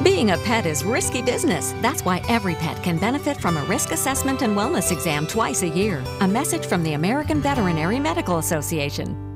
Being a pet is risky business. That's why every pet can benefit from a risk assessment and wellness exam twice a year. A message from the American Veterinary Medical Association.